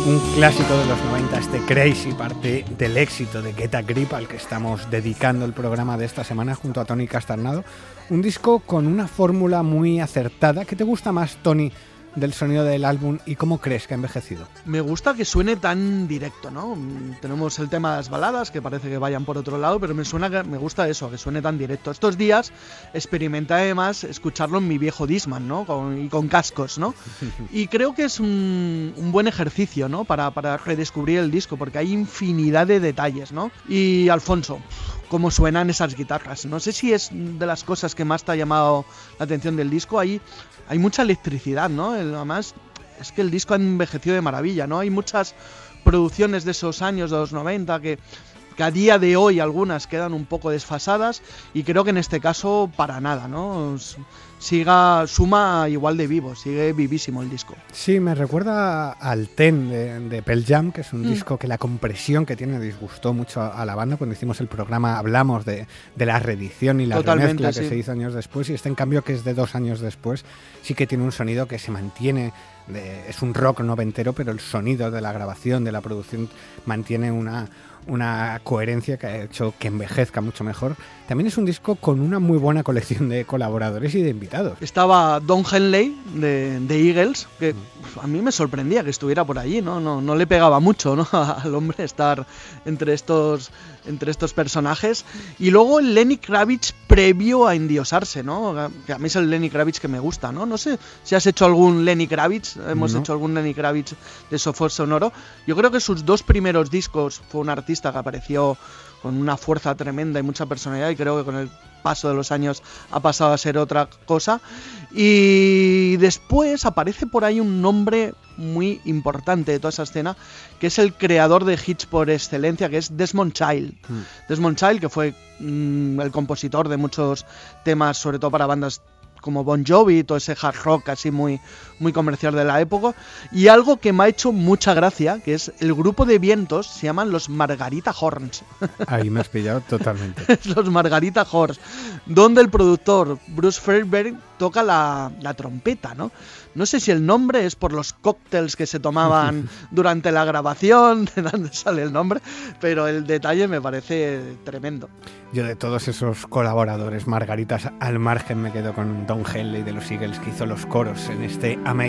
Un clásico de los 90, este Crazy, parte del éxito de Get a Grip, al que estamos dedicando el programa de esta semana junto a Tony Castarnado. Un disco con una fórmula muy acertada. ¿Qué te gusta más, Tony, del sonido del álbum y cómo crees que ha envejecido? Me gusta que suene tan directo, ¿no? Tenemos el tema de las baladas, que parece que vayan por otro lado, pero me gusta eso, que suene tan directo. Estos días experimenté además escucharlo en mi viejo Discman, ¿no? Con cascos, ¿no? Y creo que es un buen ejercicio, ¿no? Para redescubrir el disco, porque hay infinidad de detalles, ¿no? Y Alfonso, cómo suenan esas guitarras. No sé si es de las cosas que más te ha llamado la atención del disco. Hay mucha electricidad, ¿no? Además, es que el disco ha envejecido de maravilla, ¿no? Hay muchas producciones de esos años, de los 90, que a día de hoy algunas quedan un poco desfasadas, y creo que en este caso para nada, ¿no? Suma igual de vivo, sigue vivísimo el disco. Sí, me recuerda al Ten de Pearl Jam, que es un disco que la compresión que tiene disgustó mucho a la banda. Cuando hicimos el programa hablamos de la reedición y la remezcla que se hizo años después, y este, en cambio, que es de 2 años después, sí que tiene un sonido que se mantiene. Es un rock noventero, pero el sonido de la grabación, de la producción, mantiene una coherencia que ha hecho que envejezca mucho mejor. También es un disco con una muy buena colección de colaboradores y de invitados. Estaba Don Henley de Eagles, que a mí me sorprendía que estuviera por allí, no le pegaba mucho, ¿no? Al hombre estar entre estos personajes. Y luego el Lenny Kravitz previo a endiosarse, ¿no? Que a mí es el Lenny Kravitz que me gusta, ¿no? No sé si has hecho algún Lenny Kravitz, hemos hecho algún Lenny Kravitz de Software Sonoro. Yo creo que sus 2 primeros discos fue un artista que apareció con una fuerza tremenda y mucha personalidad, y creo que con el paso de los años ha pasado a ser otra cosa. Y después aparece por ahí un nombre muy importante de toda esa escena, que es el creador de hits por excelencia, que es Desmond Child. Desmond Child, que fue el compositor de muchos temas, sobre todo para bandas como Bon Jovi, todo ese hard rock así muy, muy comercial de la época. Y algo que me ha hecho mucha gracia, que es el grupo de vientos, se llaman los Margarita Horns. Ahí me has pillado totalmente. Los Margarita Horns, donde el productor Bruce Fairbairn toca la trompeta, ¿no? No sé si el nombre es por los cócteles que se tomaban durante la grabación, de dónde sale el nombre, pero el detalle me parece tremendo. Yo, de todos esos colaboradores margaritas al margen, me quedo con Don Henley de los Eagles, que hizo los coros en este Amazing